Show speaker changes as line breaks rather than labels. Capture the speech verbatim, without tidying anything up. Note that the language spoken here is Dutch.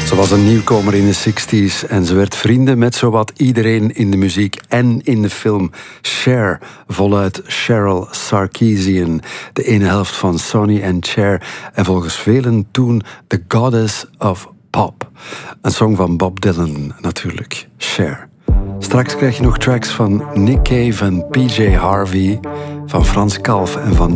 Ze was een nieuwkomer in de zestig's en ze werd vrienden met zowat iedereen in de muziek en in de film. Cher, voluit Cheryl Sarkeesian, de ene helft van Sonny en Cher en volgens velen toen The Goddess of Pop. Een song van Bob Dylan natuurlijk, Cher. Straks krijg je nog tracks van Nick Cave en P J Harvey, van Frans Kalf en van